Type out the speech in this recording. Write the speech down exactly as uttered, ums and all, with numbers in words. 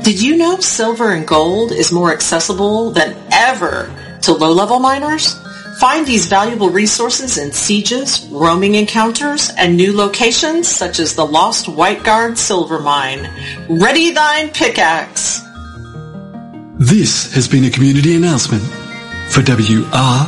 Did you know silver and gold is more accessible than ever to low-level miners? Find these valuable resources in sieges, roaming encounters, and new locations such as the Lost White Guard Silver Mine. Ready thine pickaxe! This has been a community announcement for W R